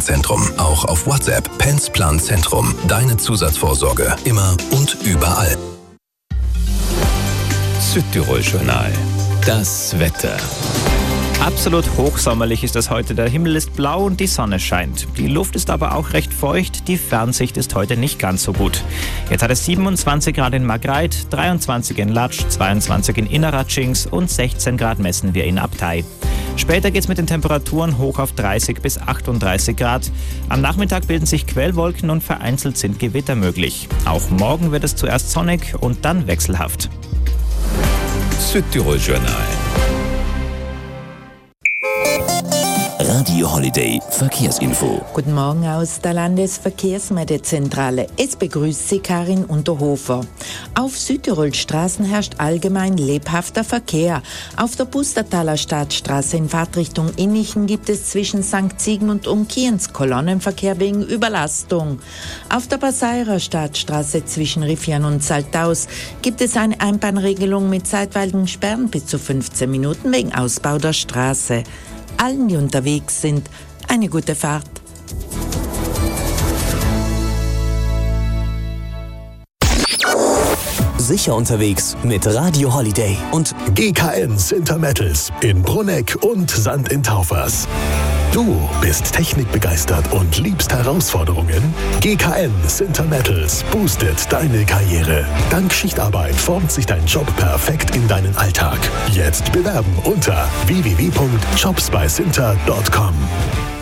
Zentrum. Auch auf WhatsApp. Pensplan Zentrum. Deine Zusatzvorsorge. Immer und überall. Südtirol-Journal. Das Wetter. Absolut hochsommerlich ist es heute. Der Himmel ist blau und die Sonne scheint. Die Luft ist aber auch recht feucht. Die Fernsicht ist heute nicht ganz so gut. Jetzt hat es 27 Grad in Margreit, 23 in Latsch, 22 in Inneratschings und 16 Grad messen wir in Abtei. Später geht es mit den Temperaturen hoch auf 30 bis 38 Grad. Am Nachmittag bilden sich Quellwolken und vereinzelt sind Gewitter möglich. Auch morgen wird es zuerst sonnig und dann wechselhaft. Südtirol-Journal. Radio Holiday Verkehrsinfo. Guten Morgen aus der Landesverkehrsmeldezentrale. Es begrüßt Sie Karin Unterhofer. Auf Südtirol-Straßen herrscht allgemein lebhafter Verkehr. Auf der Pustertaler Stadtstraße in Fahrtrichtung Innichen gibt es zwischen St. Siegmund und Kienz Kolonnenverkehr wegen Überlastung. Auf der Passairer Stadtstraße zwischen Riffian und Saltaus gibt es eine Einbahnregelung mit zeitweiligen Sperren bis zu 15 Minuten wegen Ausbau der Straße. Allen, die unterwegs sind, eine gute Fahrt. Sicher unterwegs mit Radio Holiday und GKN Sintermettals in Brunegg und Sand in Taufers. Du bist technikbegeistert und liebst Herausforderungen? GKN Sintermettals boostet deine Karriere. Dank Schichtarbeit formt sich dein Job perfekt in deinen Alltag. Jetzt bewerben unter www.jobsbysinter.com.